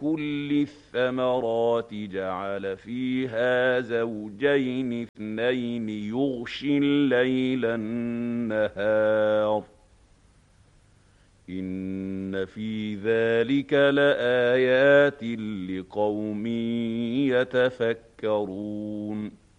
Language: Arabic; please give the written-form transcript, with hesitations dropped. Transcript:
كل الثمرات جعل فيها زوجين اثنين يغشي الليل النهار إن في ذلك لآيات لقوم يتفكرون